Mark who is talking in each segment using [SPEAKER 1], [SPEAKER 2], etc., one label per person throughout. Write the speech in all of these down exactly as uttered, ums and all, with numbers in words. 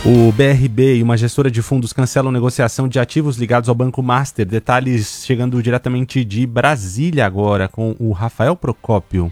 [SPEAKER 1] O B R B e uma gestora de fundos cancelam negociação de ativos ligados ao Banco Master. Detalhes chegando diretamente de Brasília agora com o Rafael Procópio.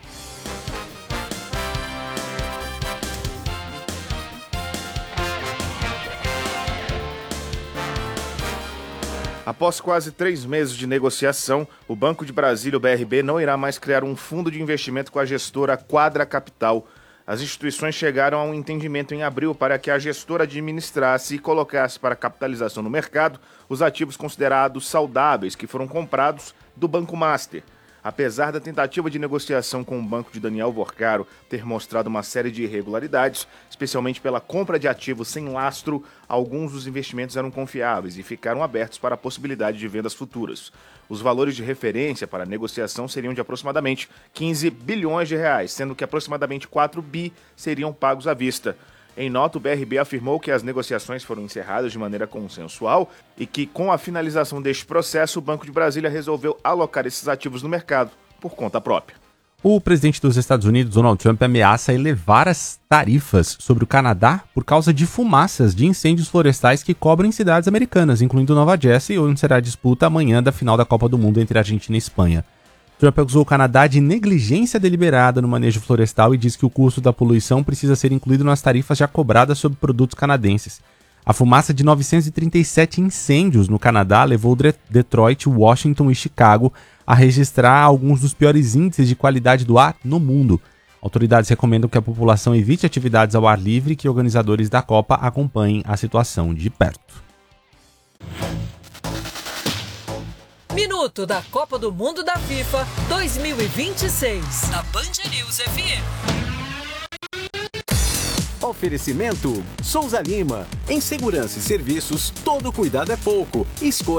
[SPEAKER 2] Após quase três meses de negociação, o Banco de Brasília, o B R B, não irá mais criar um fundo de investimento com a gestora Quadra Capital. As instituições chegaram a um entendimento em abril para que a gestora administrasse e colocasse para capitalização no mercado os ativos considerados saudáveis que foram comprados do Banco Master. Apesar da tentativa de negociação com o banco de Daniel Vorcaro ter mostrado uma série de irregularidades, especialmente pela compra de ativos sem lastro, alguns dos investimentos eram confiáveis e ficaram abertos para a possibilidade de vendas futuras. Os valores de referência para a negociação seriam de aproximadamente quinze bilhões de reais, sendo que aproximadamente quatro bi seriam pagos à vista. Em nota, o B R B afirmou que as negociações foram encerradas de maneira consensual e que, com a finalização deste processo, o Banco de Brasília resolveu alocar esses ativos no mercado por conta própria.
[SPEAKER 1] O presidente dos Estados Unidos, Donald Trump, ameaça elevar as tarifas sobre o Canadá por causa de fumaças de incêndios florestais que cobrem cidades americanas, incluindo Nova Jersey, onde será a disputa amanhã da final da Copa do Mundo entre Argentina e Espanha. Trump acusou o Canadá de negligência deliberada no manejo florestal e diz que o custo da poluição precisa ser incluído nas tarifas já cobradas sobre produtos canadenses. A fumaça de novecentos e trinta e sete incêndios no Canadá levou Detroit, Washington e Chicago a registrar alguns dos piores índices de qualidade do ar no mundo. Autoridades recomendam que a população evite atividades ao ar livre e que organizadores da Copa acompanhem a situação de perto.
[SPEAKER 3] Minuto da Copa do Mundo da FIFA dois mil e vinte e seis, na Band News F M.
[SPEAKER 4] Oferecimento Souza Lima. Em segurança e serviços, todo cuidado é pouco. Escolha